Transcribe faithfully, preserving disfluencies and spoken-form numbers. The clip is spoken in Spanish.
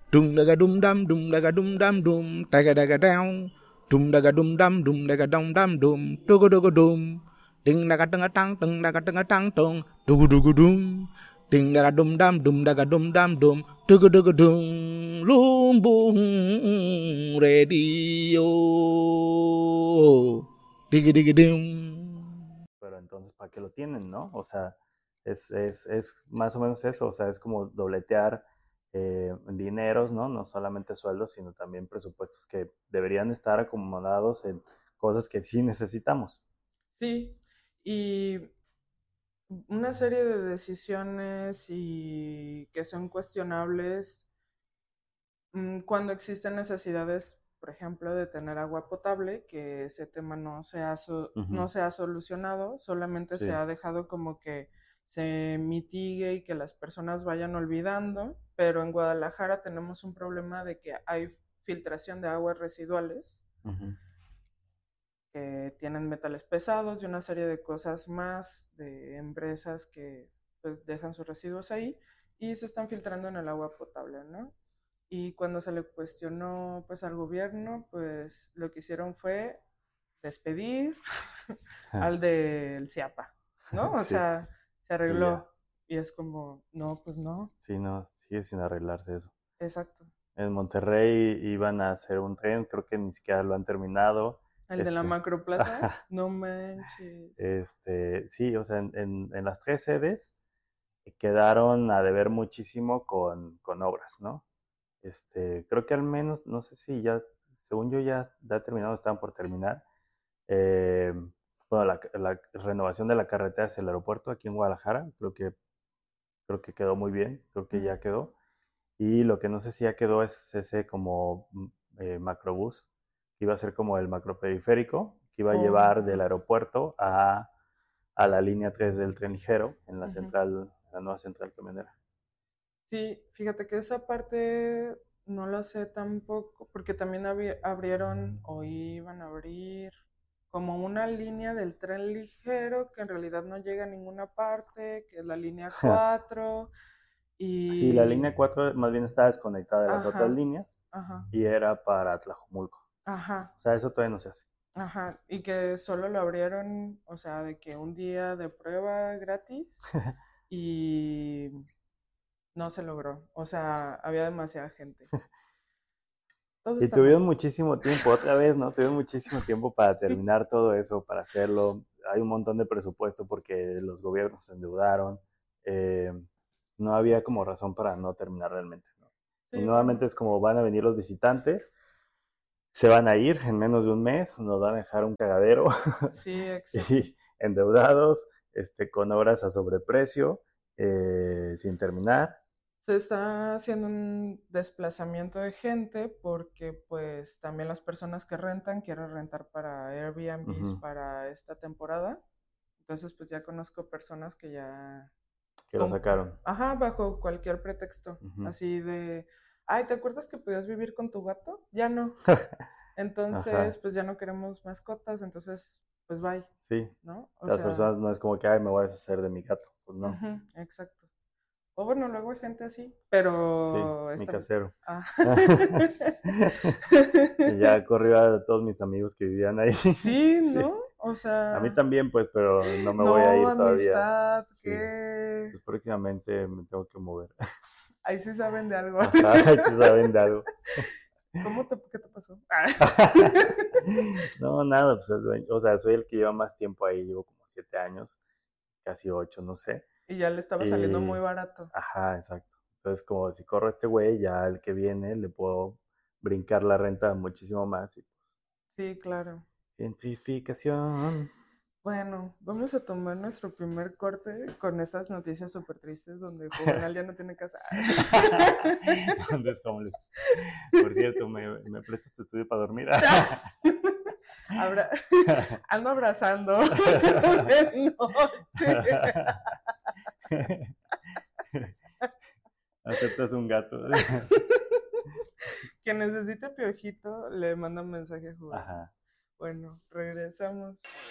Dum daga dum dam dum daga dum dam dum daga daga down. Dum daga dum dam dum daga dum dam dum dugu dugu dum. Ding daga daga tang ding daga daga tang dong dugu dugu dum. Ding daga dum dam dum daga dum dam dum dugu dugu dum. Lumbung radio. Digi digi dum. Pero entonces, ¿para qué lo tienen, no? O sea, es, es, es más o menos eso, o sea, es como dobletear eh, dineros, ¿no? No solamente sueldos, sino también presupuestos que deberían estar acomodados en cosas que sí necesitamos. Sí, y una serie de decisiones y que son cuestionables mm, cuando existen necesidades, por ejemplo, de tener agua potable, que ese tema no se ha, so- Uh-huh. no se ha solucionado, solamente Sí. se ha dejado como que se mitigue y que las personas vayan olvidando, pero en Guadalajara tenemos un problema de que hay filtración de aguas residuales Uh-huh. que tienen metales pesados y una serie de cosas más de empresas que pues dejan sus residuos ahí y se están filtrando en el agua potable, ¿no? Y cuando se le cuestionó pues al gobierno, pues lo que hicieron fue despedir al del CIAPA, ¿no? O Sí. sea, se Y arregló. ya. Y es como, no, pues no. Sí, no, sigue sin arreglarse eso. Exacto. En Monterrey iban a hacer un tren, creo que ni siquiera lo han terminado. El de la Este, macroplaza, no manches. este, sí, o sea, en, en, en las tres sedes quedaron a deber muchísimo con, con obras, ¿no? Este, creo que al menos, no sé si ya, según yo ya, ya terminado, estaban por terminar. Eh, bueno, la, la renovación de la carretera hacia el aeropuerto aquí en Guadalajara, creo que, creo que quedó muy bien, creo que ya quedó. Y lo que no sé si ya quedó es ese como eh, macrobús, que iba a ser como el macroperiférico, que iba a Oh. llevar del aeropuerto a, a la línea tres del tren ligero en la Ujú. central, la nueva central camionera. Sí, fíjate que esa parte no la sé tampoco, porque también abri- abrieron o iban a abrir como una línea del tren ligero que en realidad no llega a ninguna parte, que es la línea cuatro. Y... Sí, la línea cuatro más bien está desconectada de las Ajá, otras líneas ajá, y era para Tlajomulco. ajá, O sea, eso todavía no se hace. ajá. Y que solo lo abrieron, o sea, de que un día de prueba gratis y no se logró. O sea, había demasiada gente. Todo Y está mal. tuvieron muchísimo tiempo, otra vez, ¿no? Tuvieron muchísimo tiempo para terminar todo eso, para hacerlo. Hay un montón de presupuesto porque los gobiernos se endeudaron. Eh, no había como razón para no terminar realmente, ¿no? Sí, Y nuevamente bueno. es como van a venir los visitantes, se van a ir en menos de un mes, nos van a dejar un cagadero Sí, exacto. y endeudados, este, con obras a sobreprecio, eh, sin terminar. Se está haciendo un desplazamiento de gente porque pues también las personas que rentan quieren rentar para Airbnb Uh-huh. para esta temporada. Entonces pues ya conozco personas que ya... Que lo sacaron. Ajá, bajo cualquier pretexto. Uh-huh. Así de, ay, ¿te acuerdas que podías vivir con tu gato? Ya no. Entonces Ajá. pues ya no queremos mascotas, entonces pues bye. Sí. ¿No? O Las sea... personas no es como que, ay, me voy a deshacer de mi gato. Pues no. Uh-huh, exacto. O bueno, luego hay gente así, pero... Sí, mi esta... casero. Ah. Y ya corrió a todos mis amigos que vivían ahí. Sí, ¿no? Sí. O sea... A mí también, pues, pero no me no, voy a ir amistad, todavía. Sí. ¿Qué? Pues próximamente me tengo que mover. Ahí sí saben de algo. Ajá, ahí sí saben de algo. ¿Cómo te, qué te pasó? No, nada, pues, o sea, soy el que lleva más tiempo ahí, llevo como siete años, casi ocho, no sé. Y ya le estaba y... saliendo muy barato. Ajá, exacto. Entonces, como si corro a este güey, ya el que viene le puedo brincar la renta muchísimo más. Y pues... Sí, claro. Gentrificación. Bueno, vamos a tomar nuestro primer corte con esas noticias súper tristes donde Juvenal ya no tiene casa. ¿Dónde es homeless? Por cierto, ¿me, me prestas tu estudio para dormir? Abra... Ando abrazando de noche. Aceptas un gato. Quien necesite piojito le manda un mensaje a Juvenal. Ajá. Bueno, regresamos.